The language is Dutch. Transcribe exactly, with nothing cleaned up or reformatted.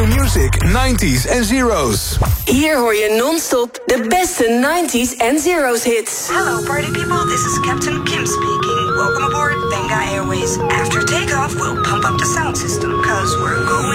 New Music nineties en zeros. Hier hoor je non-stop de beste nineties en zeros hits. Hello party people, this is Captain Kim speaking. Welcome aboard Benga Airways. After takeoff, we'll pump up the sound system, cause we're going